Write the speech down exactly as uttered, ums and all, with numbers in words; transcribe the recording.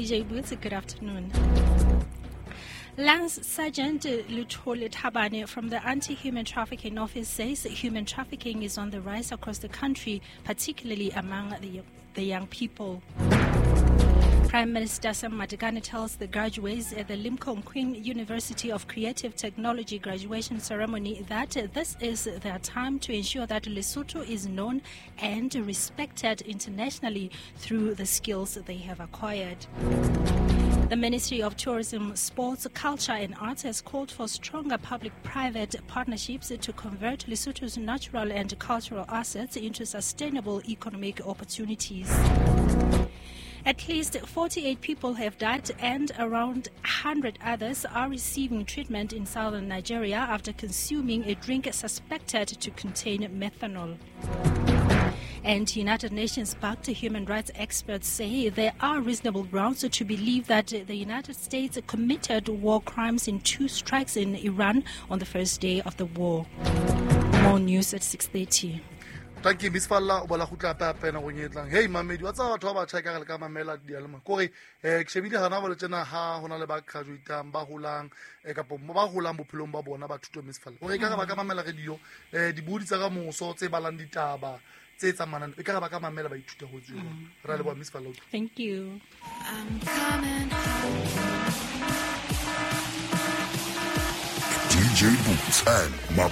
D J Boots. Good afternoon. Lance Sergeant Luthole Thabane from the Anti-Human Trafficking Office says human trafficking is on the rise across the country, particularly among the, the young people. Prime Minister Sam Matekane tells the graduates at the Limpopo Queen University of Creative Technology graduation ceremony that this is their time to ensure that Lesotho is known and respected internationally through the skills they have acquired. The Ministry of Tourism, Sports, Culture and Arts has called for stronger public-private partnerships to convert Lesotho's natural and cultural assets into sustainable economic opportunities. At least forty-eight people have died and around one hundred others are receiving treatment in southern Nigeria after consuming a drink suspected to contain methanol. And United Nations-backed human rights experts say there are reasonable grounds to believe that the United States committed war crimes in two strikes in Iran on the first day of the war. More news at six thirty. Thank you, Miss Falla. Wala khutla pa pa na go nyetlang. Hey mamedi wa tsa batho ba tsheka le ka mamela dialema. Kore eh kshebile hana ba le tsena ha hona le ba graduate ba holang e ka ba holang bophelong ba bona ba thuto Miss Falla. Ore ka ba ka mamela radio eh dibudi tsa ka moso tse balang ditaba tse tsamanang e ka ba ka mamela ba ithuta ho tswe. Ra le ba Miss Falla. Thank you. I'm coming home. D J Boots and